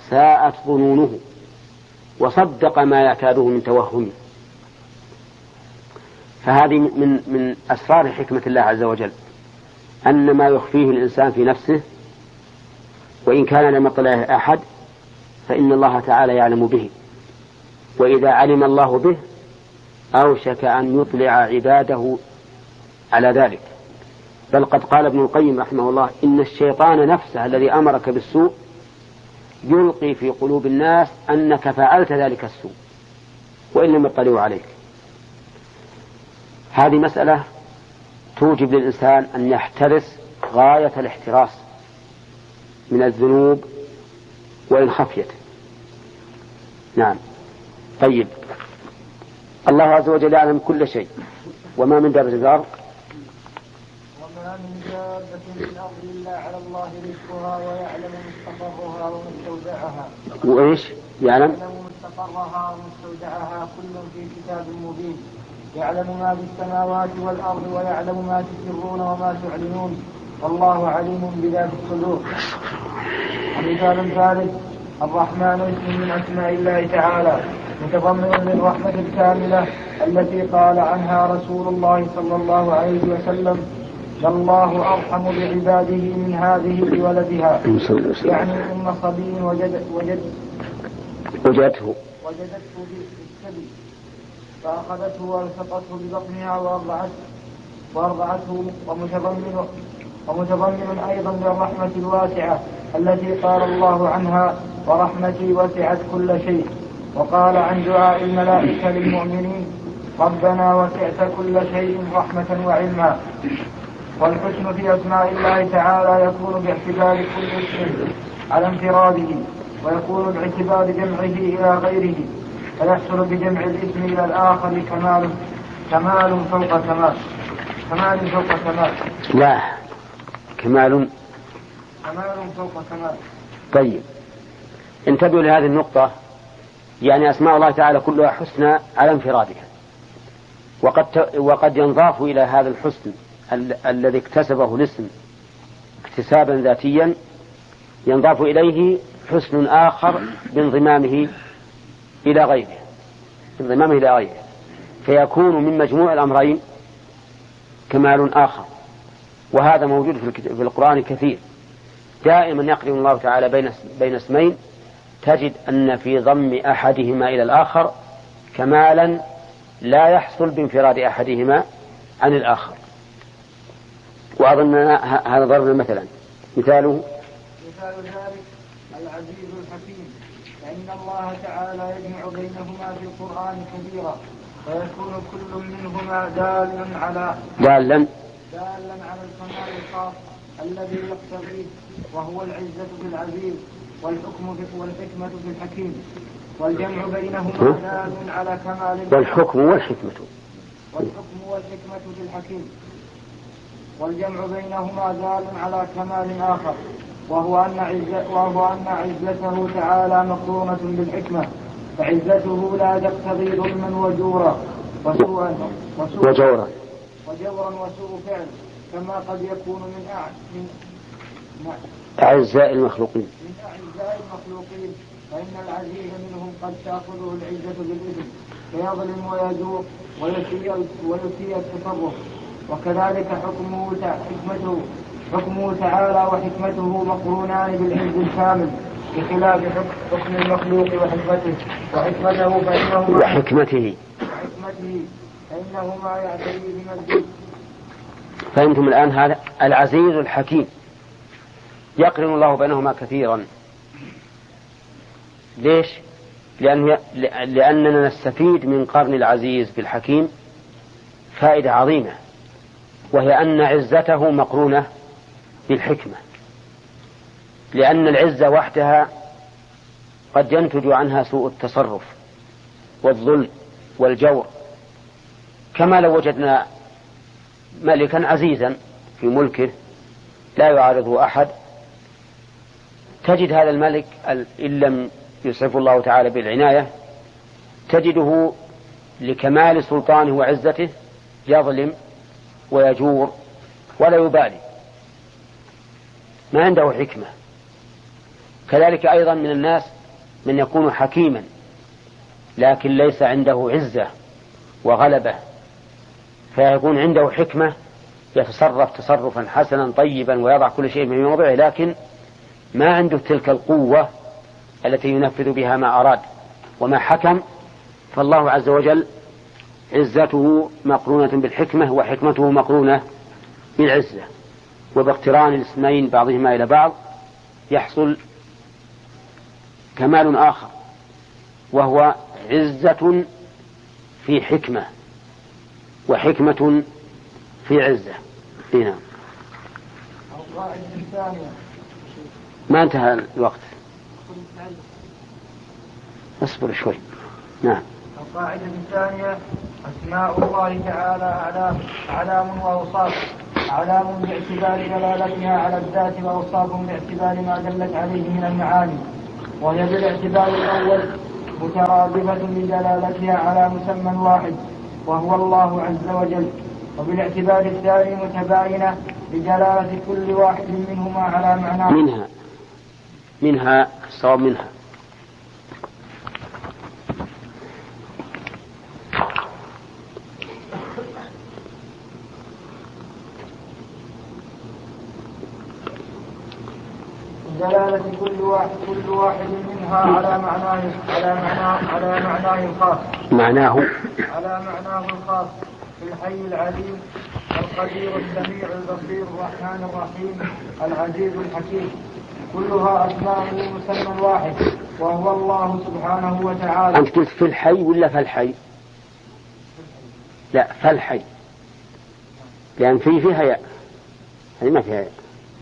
ساءت ظنونه وصدق ما يعتاده من توهم. فهذه من أسرار حكمة الله عز وجل، أن ما يخفيه الإنسان في نفسه وإن كان لم يطلعه أحد فإن الله تعالى يعلم به، وإذا علم الله به أوشك أن يطلع عباده على ذلك. بل قد قال ابن القيم رحمه الله: إن الشيطان نفسه الذي أمرك بالسوء يلقي في قلوب الناس أنك فعلت ذلك السوء وإن لم يطلعوا عليك. هذه مسألة توجب للإنسان أن يحترس غاية الاحتراس من الذنوب وإن خفيت. نعم. طيب، الله عز وجل يعلم كل شيء، وما من دابة في الأرض وما من دابة في الأرض إلا على الله رزقها ويعلم مستقرها ومستودعها. وإيش يعلم؟ مستقرها ومستودعها كل في كتاب مبين. يعلم ما في السماوات والأرض ويعلم ما تسرون وما تعلنون والله عليم بذات الصدور. مثال ثالث: الرحمن اسم من أسماء الله تعالى متضمن للرحمة الكاملة التي قال عنها رسول الله صلى الله عليه وسلم: الله أرحم بعباده من هذه بولدها، يعني أم صبي وجدته بالسبي فأخذته والصقته ببطنها وأرضعته ومتضمن أيضا للرحمة الواسعة التي قال الله عنها: ورحمتي وسعت كل شيء. وقال عن دعاء الملائكة للمؤمنين: ربنا وسعت كل شيء رحمة وعلما. والحسن في أسماء الله تعالى يكون باعتبار كل اسم على انفراده، ويكون باعتبار جمعه إلى غيره، فيحصل بجمع الاسم إلى الآخر كمال فوق كمال. لا، كمال فوق كمال. طيب، انتبهوا لهذه النقطة. يعني أسماء الله تعالى كلها حسنى على انفرادها، وقد ينضاف إلى هذا الحسن الذي اكتسبه الاسم اكتسابا ذاتيا، ينضاف إليه حسن آخر بانضمامه إلى غيره، فيكون من مجموع الأمرين كمال آخر. وهذا موجود في القرآن كثير. دائما يقرن الله تعالى بين اسمين تجد أن في ضم أحدهما إلى الآخر كمالا لا يحصل بانفراد أحدهما عن الآخر. وأظن هذا ضرب مثلا. مثال ذلك العزيز الحكيم، فإن الله تعالى يجمع بينهما في القرآن كثيرا، ويكون كل منهما دالا على الكمال الخاص الذي يقتضيه، وهو العزة في العزيز والحكمة في الحكيم. والجمع بينهما دال على كمال والحكم والحكمة في الحكيم. والجمع بينهما دال على كمال آخر، وهو أن عزته تعالى مقرونة بالحكمة، فعزته لا تقتضي ظلما وجورا وجورا وسوء فعل، كما قد يكون من أعزاء المخلوقين. فإن العزيز منهم قد تأخذه العزة بالإثم فيظلم ويجور ويسيء التصرف. وكذلك حكمه تعالى وحكمته مقرونان بالعز الكامل، بخلاف حكم المخلوق وحكمته فإنهما يعتري بمزيد. فأنتم الآن هذا العزيز الحكيم يقرن الله بينهما كثيرا. ليش؟ لأننا نستفيد من قرن العزيز بالحكيم فائدة عظيمة، وهي أن عزته مقرونة بالحكمة، لأن العزة وحدها قد ينتج عنها سوء التصرف والظلم والجور. كما لو وجدنا ملكا عزيزا في ملكه لا يعارضه أحد، تجد هذا الملك إن لم يسعف الله تعالى بالعناية تجده لكمال سلطانه وعزته يظلم ويجور ولا يبالي، ما عنده حكمة. كذلك أيضا من الناس من يكون حكيما لكن ليس عنده عزة وغلبة، فيكون عنده حكمة يتصرف تصرفا حسنا طيبا ويضع كل شيء في موضعه، لكن ما عنده تلك القوة التي ينفذ بها ما أراد وما حكم. فالله عز وجل عزته مقرونة بالحكمة وحكمته مقرونة بالعزة، وباقتران الاسمين بعضهما إلى بعض يحصل كمال آخر، وهو عزة في حكمة وحكمة في عزة. هنا ما انتهى الوقت، اصبر شوي. نعم. القاعدة الثانية: أسماء الله تعالى أعلام وأوصاف. أعلام باعتبار دلالتها على الذات، وأوصاف باعتبار ما دلت عليه من المعاني، وهي بالاعتبار الأول مترادفة بدلالتها على مسمى واحد وهو الله عز وجل، وبالاعتبار الثاني متباينة بدلالة كل واحد منهما على معناه. منها الصواب منها. دلالة كل واحد منها على معناه الخاص. على معناه الخاص في الحي العليم القدير السميع البصير الرحمن الرحيم العزيز الحكيم، كلها أسماء لمسمى واحد وهو الله سبحانه وتعالى. أنت قلت في الحي ولا في الحي؟ لا، في الحي، لأن فيها ياء، هذه ما فيها ياء.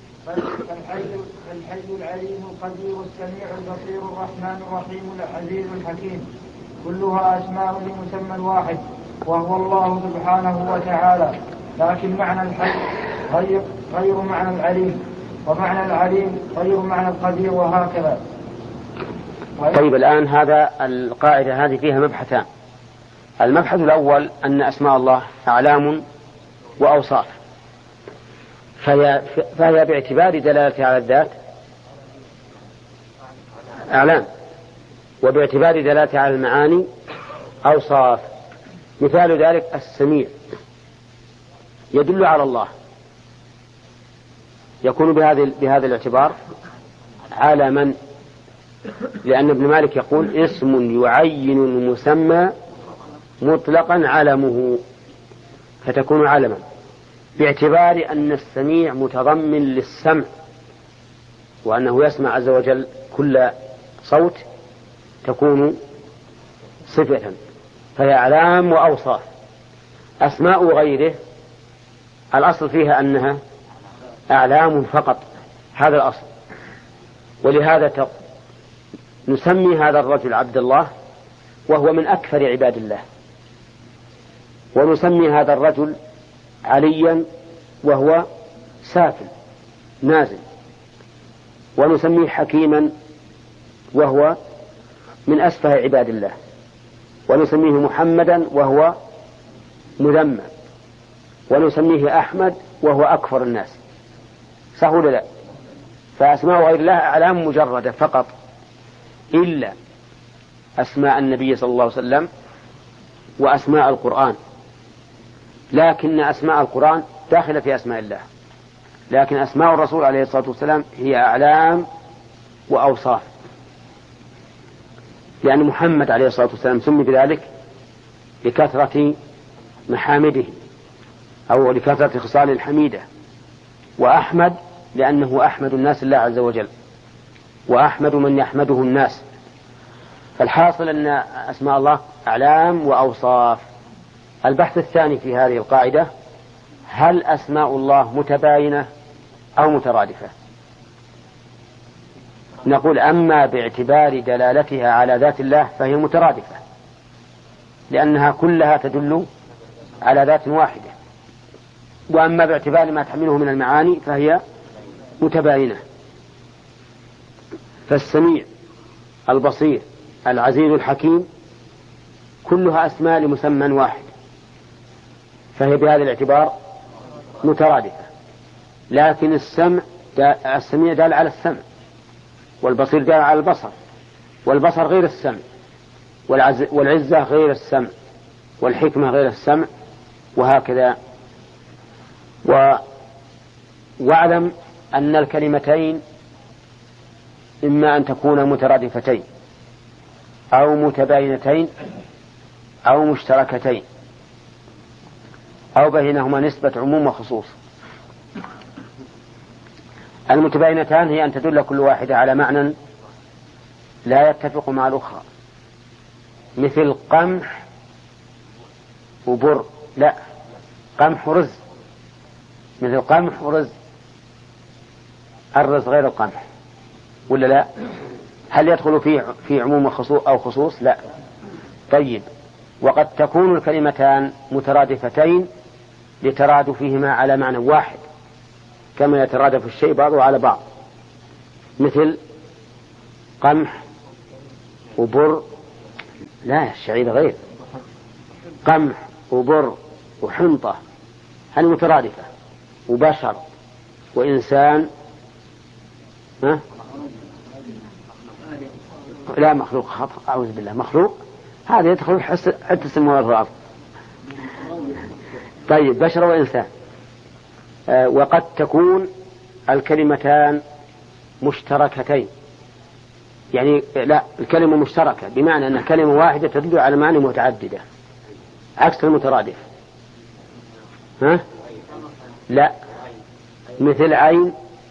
الحي العليم القدير السميع البصير الرحمن الرحيم العزيز الحكيم، كلها أسماء لمسمى واحد وهو الله سبحانه وتعالى، لكن معنى الحي غير معنى العليم، ومعنى العليم غير معنى القدير، وهكذا. طيب، الآن هذا القاعدة هذه فيها مبحثان. المبحث الأول أن أسماء الله أعلام وأوصاف، فهي باعتبار دلالتها على الذات أعلام، وباعتبار دلالتها على المعاني أوصاف. مثال ذلك السميع يدل على الله، يكون بهذا الاعتبار عالما، لأن ابن مالك يقول: اسم يعين المسمى مطلقا علمه، فتكون علما باعتبار أن السميع متضمن للسمع، وأنه يسمع عز وجل كل صوت، تكون صفة، فهي أعلام وأوصاف. أسماء غيره الأصل فيها أنها أعلام فقط، هذا الأصل. ولهذا نسمي هذا الرجل عبد الله وهو من أكثر عباد الله، ونسمي هذا الرجل عليا وهو سافل نازل، ونسميه حكيما وهو من أسفه عباد الله، ونسميه محمدا وهو مذمم، ونسميه أحمد وهو أكفر الناس. صح ولا لا؟ فأسماء غير الله أعلام مجردة فقط، إلا أسماء النبي صلى الله عليه وسلم وأسماء القرآن، لكن أسماء القرآن داخلة في أسماء الله، لكن أسماء الرسول عليه الصلاة والسلام هي أعلام وأوصاف، لأن محمد عليه الصلاة والسلام سمي بذلك لكثرة محامده أو لكثرة خصال الحميدة، وأحمد لأنه أحمد الناس الله عز وجل، وأحمد من يحمده الناس. فالحاصل أن أسماء الله أعلام وأوصاف. البحث الثاني في هذه القاعدة: هل أسماء الله متباينة أو مترادفة؟ نقول: أما باعتبار دلالتها على ذات الله فهي مترادفة، لأنها كلها تدل على ذات واحدة، وأما باعتبار ما تحمله من المعاني فهي متباينة. فالسميع البصير العزيز الحكيم كلها أسماء لمسمى واحد، فهي بهذا الاعتبار مترادفة، لكن السميع دال على السمع، والبصير دال على البصر، والبصر غير السمع، والعزة غير السمع، والحكمة غير السمع، وهكذا. واعلم أن الكلمتين إما أن تكون مترادفتين أو متباينتين أو مشتركتين أو بينهما نسبة عموم وخصوص. المتباينتان هي أن تدل كل واحدة على معنى لا يتفق مع الأخرى، مثل قمح وبر، لا، قمح ورز، مثل قمح ورز، الرز غير القمح، ولا لا؟ هل يدخل في عموم أو خصوص؟ لا. طيب، وقد تكون الكلمتان مترادفتين لترادفهما على معنى واحد، كما يترادف الشيء بعضه على بعض، مثل قمح وبر، لا، الشعير غير، قمح وبر وحنطة، هل مترادفة، وبشر وإنسان، لا، مخلوق، خطأ، أعوذ بالله، مخلوق هذا يدخل حتى السماوات والأرض. طيب، بشر وإنسان. وقد تكون الكلمتان مشتركتين، يعني لا، الكلمة مشتركة بمعنى أن كلمة واحدة تدل على معاني متعددة، عكس المترادف. لا، مثل عين،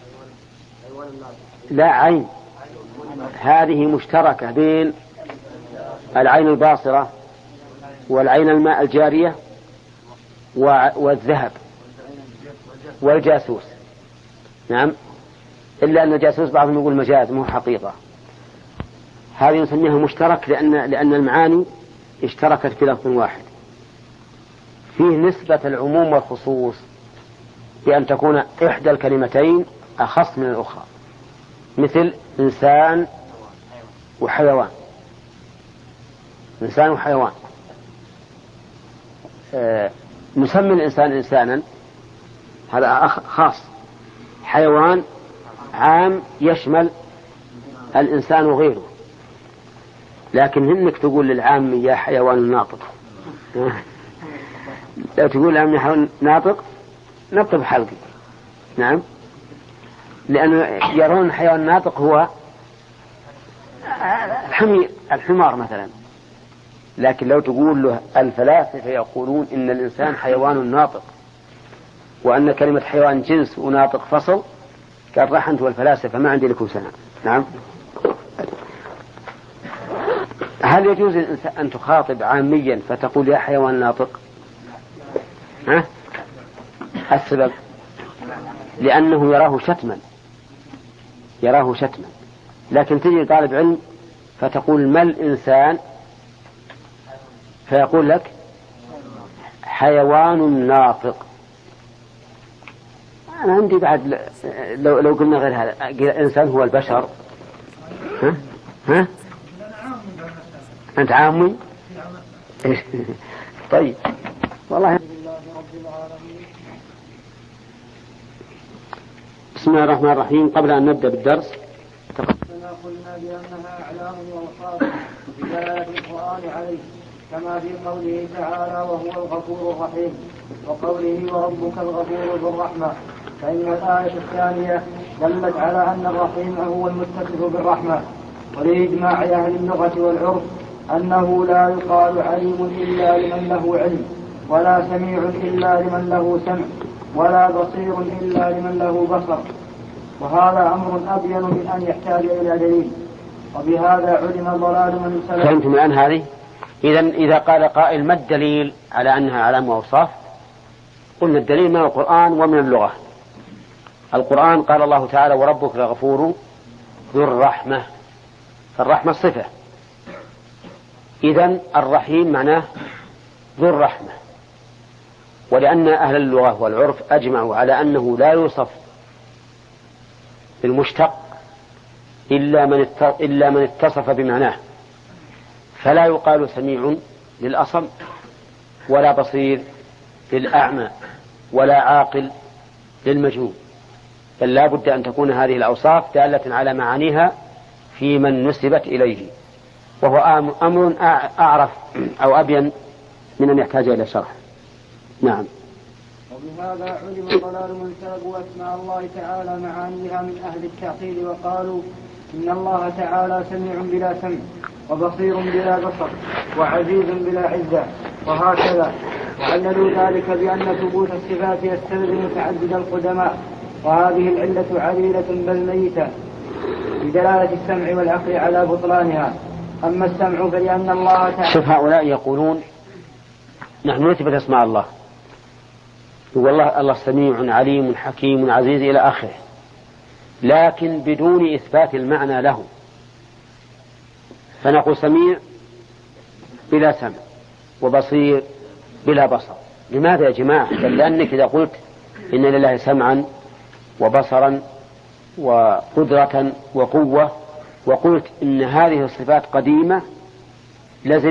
لا، عين هذه مشتركة بين العين الباصرة والعين الماء الجارية والذهب والجاسوس. نعم، إلا أن الجاسوس بعضهم يقول مجاز مو حقيقة. هذه نسميها مشترك لأن المعاني اشتركت في لفظ واحد. فيه نسبة العموم والخصوص بأن تكون إحدى الكلمتين أخص من الأخرى، مثل إنسان وحيوان. إنسان وحيوان، نسمي الإنسان إنسانا، هذا خاص. حيوان عام يشمل الإنسان وغيره، لكن هنك تقول للعام يا حيوان ناطق، لو تقول لهم يا حيوان ناطق نطب حلقي. نعم، لأنه يرون حيوان ناطق هو الحمار مثلا، لكن لو تقول له الفلاسفة يقولون إن الإنسان حيوان ناطق، وأن كلمة حيوان جنس وناطق فصل، قال راح أنت والفلاسفة ما عندي لكم سنة. نعم. هل يجوز أن تخاطب عاميا فتقول يا حيوان ناطق؟ السبب لأنه يراه شتما، لكن تجي طالب علم فتقول ما الإنسان، فيقول لك حيوان ناطق. أنا عندي بعد لو قلنا غير هذا، الإنسان هو البشر. أنت عامي. طيب، والله. بسم الله الرحمن الرحيم. قبل أن نبدأ بالدرس قلنا بأنها أعلام وأوصاف بدلالة القرآن عليه، كما في قوله تعالى وهو الغفور الرحيم، وقوله وربك الغفور ذو الرحمة، فإن الآية الثانية دلت على أن الرحيم هو المتصف بالرحمة، ولإجماع أهل اللغة والعرف أنه لا يقال عليم إلا لمن له علم، ولا سميع إلا لمن له سمع، ولا بصير إلا لمن له بصر، وهذا أمر أبين من أن يحتاج إلى دليل، وبهذا علم ضلال من سلف. فهمتم الآن هذه؟ إذا قال قائل ما الدليل على أنها علام وأوصاف؟ قلنا الدليل من القرآن ومن اللغة. القرآن قال الله تعالى وربك الغفور ذو الرحمة، فالرحمة صفة، إذن الرحيم معناه ذو الرحمة. ولأن أهل اللغة والعرف أجمعوا على أنه لا يوصف بالمشتق إلا من اتصف بمعناه، فلا يقال سميع للأصم، ولا بصير للأعمى، ولا عاقل للمجنون، بل لا بد أن تكون هذه الأوصاف دالة على معانيها في من نسبت إليه، وهو أمر أعرف أو أبين من أن يحتاج إلى شرح. نعم. وبهذا علم ضلال من سلبوا أسماء الله تعالى معانيها من أهل التعطيل وقالوا إن الله تعالى سميع بلا سمع وبصير بلا بصر وعزيز بلا عزة وهكذا، وعللوا ذلك بأن ثبوت الصفات يستلزم تعدد القدماء، وهذه العلة عليلة بل ميتة بدلالة السمع والعقل على بطلانها. أما السمع فلأن الله تعالى شوف هؤلاء يقولون نحن نثبت أسماء الله، والله الله سميع عليم حكيم عزيز إلى آخره، لكن بدون إثبات المعنى له، فنقول سميع بلا سمع وبصير بلا بصر. لماذا يا جماعة؟ لأنك إذا قلت إن لله سمعا وبصرا وقدرة وقوة وقلت إن هذه الصفات قديمة لازم